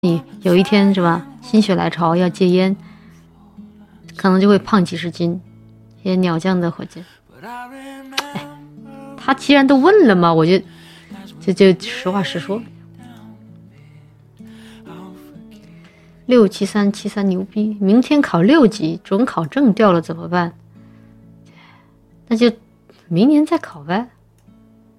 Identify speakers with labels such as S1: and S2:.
S1: 你有一天是吧，心血来潮要戒烟，可能就会胖几十斤。谢谢鸟酱的火箭。哎，他既然都问了嘛，我就实话实说。67373牛逼，明天考6级，准考证掉了怎么办？那就明年再考呗。